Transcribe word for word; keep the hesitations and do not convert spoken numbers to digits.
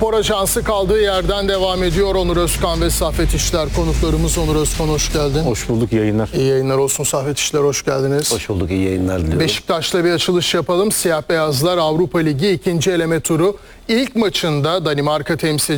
Spor Ajansı kaldığı yerden devam ediyor. Onur Özkan ve Saffet İşler konuklarımız. Onur Özkan hoş geldin. Hoş bulduk, yayınlar. İyi yayınlar olsun. Saffet İşler hoş geldiniz. Hoş bulduk, iyi yayınlar diliyorum. Beşiktaş'la bir açılış yapalım. Siyah Beyazlar Avrupa Ligi ikinci eleme turu ilk maçında Danimarka temsilcisi